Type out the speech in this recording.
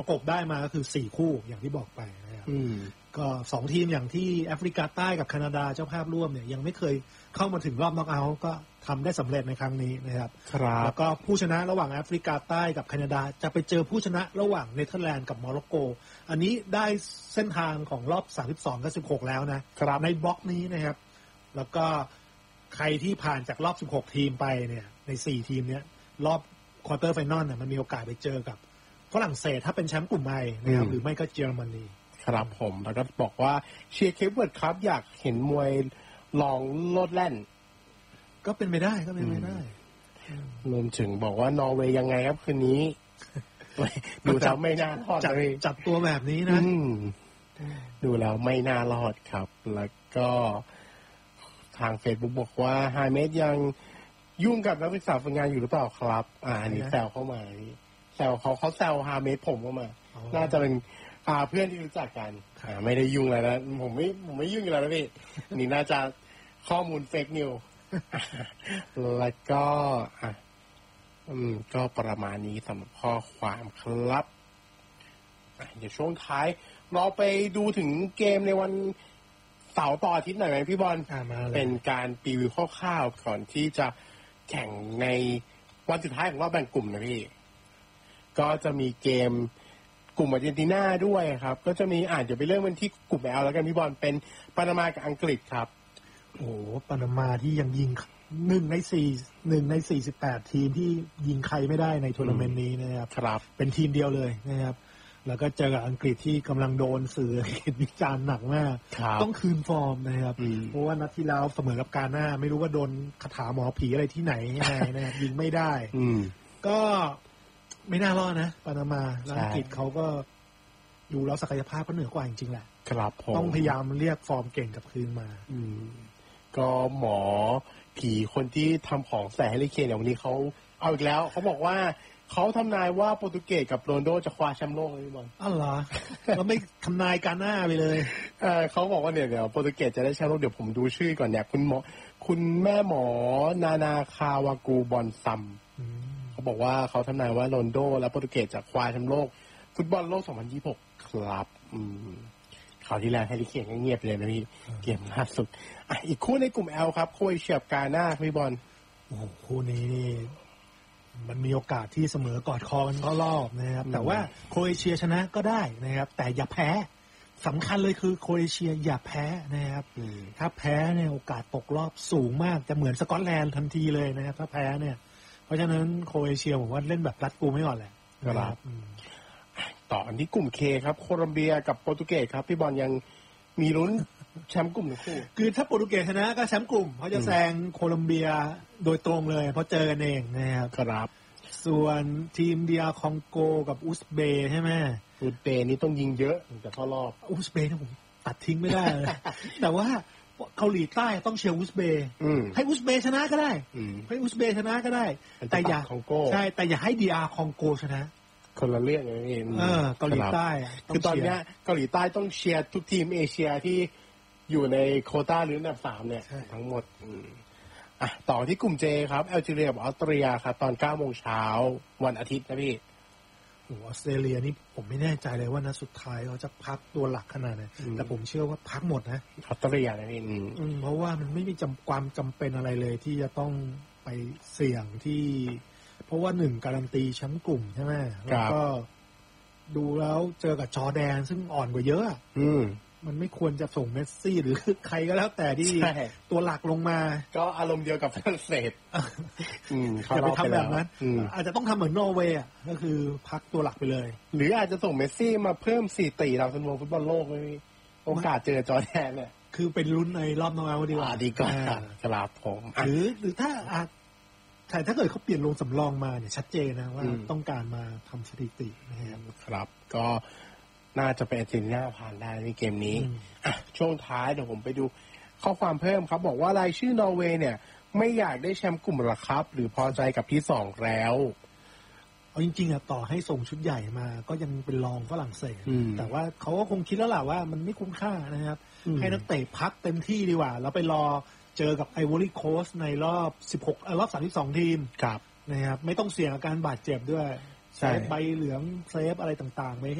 กบได้มาก็คือ4คู่อย่างที่บอกไปนะครับก็2ทีมอย่างที่แอฟริกาใต้กับแคนาดาเจ้าภาพร่วมเนี่ยยังไม่เคยเข้ามาถึงรอบน็อกเอาท์ก็ทำได้สำเร็จในครั้งนี้นะครับแล้วก็ผู้ชนะระหว่างแอฟริกาใต้กับแคนาดาจะไปเจอผู้ชนะระหว่างเนเธอร์แลนด์กับโมร็อกโกอันนี้ได้เส้นทางของรอบ32กับ16แล้วนะในบล็อกนี้นะครับแล้วก็ใครที่ผ่านจากรอบ16ทีมไปเนี่ยใน4ทีมเนี้ยรอบควอเตอร์ไฟนอลเนี่ยมันมีโอกาสไปเจอกับฝรั่งเศสถ้าเป็นแชมป์กลุ่มไอนะครับหรือไม่ก็เยอรมนีครับผมแล้วก็บอกว่าเชียร์เคปเวิร์ดครับอยากเห็นมวยลองโลดแล่นก็เป็นไปได้รวมถึงบอกว่านอร์เวย์ยังไงครับคืนนี้ดูแล้วไม่น่ารอดเลยจับตัวแบบนี้นะดูแล้วไม่น่ารอดครับแล้วก็ทาง Facebook บอกว่าไฮเมดยังยุ่งกับนักศึกษาฝึกงานอยู่หรือเปล่าครับอันนี้แซวเข้ามาแซวเขาแซวไฮเมดผมเข้ามาน่าจะเป็นเพื่อนที่รู้จักกันไม่ได้ยุ่งอะไรนะผมไม่ยุ่งอะไรนะพี่นี่น่าจะข้อมูลเฟกนิวแล้วก็ก็ประมาณนี้สำหรับข้อความครับเดี๋ยวช่วงท้ายเราไปดูถึงเกมในวันเสาร์ต่ออาทิตย์หน่อยไหมพี่บอลเป็นการพรีวิวคร่าวๆก่อนที่จะแข่งในวันสุดท้ายของรอบแบ่งกลุ่มนะพี่ก็จะมีเกมกลุ่มอาร์เจนตินาด้วยครับก็จะมีเดี๋ยวไปเริ่มกันที่กลุ่ม L แล้วกันพี่บอลเป็นปานามากับอังกฤษครับโอ้ปานามาที่ยังยิง1ใน48ทีมที่ยิงใครไม่ได้ในทัวร์นาเมนต์นี้นะครับเป็นทีมเดียวเลยนะครับแล้วก็เจอกับอังกฤษที่กำลังโดนสื่อวิจารณ์หนักมากต้องคืนฟอร์มนะครับเพราะว่านัดที่แล้วเสมอกับกาน่าไม่รู้ว่าโดนคาถาหมอผีอะไรที่ไหนยังไงนะครับยิงไม่ได้ก็ไม่น่ารอดนะปานามาอังกฤษเขาก็ดูแล้วศักยภาพก็เหนือกว่าจริงๆแหละครับต้องพยายามเรียกฟอร์มเก่งกลับคืนมาก็หมอผีคนที่ทำของใส่ให้ลิเคนเนี่ยวันนี้เขาเอาอีกแล้วเขาบอกว่าเขาทำนายว่าโปรตุเกสกับโรนลโดจะคว้าแชมป์โลกเลยพี่บอลเหรอเราไม่ทำนายกาน่าไปเลยเขาบอกว่าเดี๋ยวโปรตุเกสจะได้แชมป์โลกเดี๋ยวผมดูชื่อก่อนเนี่ยคุณแม่หมอนานาคาวากูบอนซัมเขาบอกว่าเขาทำนายว่าโรนลโดและโปรตุเกสจะคว้าแชมป์โลกฟุตบอลโลก2026ครับคราวที่แล้วแฮร์รี่เคนเงียบเลยนะพี่เกมล่าสุดอีกคู่ในกลุ่ม L ครับโครเอเชียกับกาน่าพี่บอลโอ้โหคู่นี้นี่มันมีโอกาสที่เสมอกอดคอกันเข้ารอบนะครับแต่ว่าโครเอเชียชนะก็ได้นะครับแต่อย่าแพ้สำคัญเลยคือโครเอเชียอย่าแพ้นะครับถ้าแพ้เนี่ยโอกาสตกรอบสูงมากจะเหมือนสกอตแลนด์ทันทีเลยนะครับถ้าแพ้เนี่ยเพราะฉะนั้นโครเอเชียผมว่าเล่นแบบรัดกุมไว้ก่อนแหละครับต่ออันที่กลุ่ม K ครับโคลอมเบียกับโปรตุเกสครับพี่บอลยังมีลุ้นแชมป์กลุ่มทั้งคู่คือถ้าโปรตุเกสชนะก็แชมป์กลุ่มเขาจะแซงโคลอมเบียโดยตรงเลยเพราะเจอกันเองนะครับส่วนทีมเดียคองโกกับอุซเบย์ใช่ไหมอุซเบย์นี่ต้องยิงเยอะถึงจะเข้ารอบอุซเบย์นี่ผมตัดทิ้งไม่ได้เลย แต่ว่าเกาหลีใต้ต้องเชียร์อุซเบย์ให้อุซเบย์ชนะก็ได้ให้อุซเบย์ชนะก็ได้แต่อย่าใช่แต่อย่าให้เดียคองโกชนะคนละเรื่องเลยนี่เกาหลีใต้คือตอนนี้เกาหลีใต้ต้องเชียร์ทุกทีมเอเชียที่อยู่ในโควต้าหรืออันดับ3เนี่ยทั้งหมดต่อที่กลุ่ม J ครับแอลจีเรียกับออสเตรียครับตอน 9 โมงเช้าวันอาทิตย์นะพี่ออสเตรเลียนี่ผมไม่แน่ใจเลยว่านัดสุดท้ายเขาจะพักตัวหลักขนาดไหนแต่ผมเชื่อว่าพักหมดนะออสเตรเลียนะพี่เพราะว่ามันไม่มีความจำเป็นอะไรเลยที่จะต้องไปเสี่ยงที่เพราะว่า1การันตีแชมป์กลุ่มใช่ไหมแล้วก็ดูแล้วเจอกับจอร์แดนซึ่งอ่อนกว่าเยอะมันไม่ควรจะส่งเมสซี่หรือใครก็แล้วแต่ที่ตัวหลักลงมาก็อารมณ์เดียวกับฝรั่งเศสอย่าไปทำแบบนั้นอาจจะต้องทำเหมือนนอร์เวย์ก็คือพักตัวหลักไปเลยหรืออาจจะส่งเมสซี่มาเพิ่ม4 ตีดาวซันโวฟุตบอลโลกไม่มีโอกาสเจอจอร์แดนเนี่ยคือเป็นลุ้นในรอบน็อกเอาท์ดีกว่าครับผมหรือถ้าถ้าเกิดเขาเปลี่ยนลงสำรองมาเนี่ยชัดเจนนะว่าต้องการมาทำสถิตินะครับก็น่าจะเป็นอาร์เจนตินาผ่านได้ในเกมนี้ช่วงท้ายเดี๋ยวผมไปดูข้อความเพิ่มครับบอกว่ารายชื่อนอร์เวย์เนี่ยไม่อยากได้แชมป์กลุ่มหรอครับหรือพอใจกับที่2แล้วเอาจริงๆต่อให้ส่งชุดใหญ่มาก็ยังเป็นรองฝรั่งเศสแต่ว่าเขาก็คงคิดแล้วแหละว่ามันไม่คุ้มค่านะครับให้นักเตะพักเต็มที่ดีกว่าแล้วไปรอเจอกับไอวอรี่โคสต์ในรอบ32ทีมนะครับไม่ต้องเสี่ยงอาการบาดเจ็บด้วยเซฟใบเหลืองเซฟอะไรต่างๆ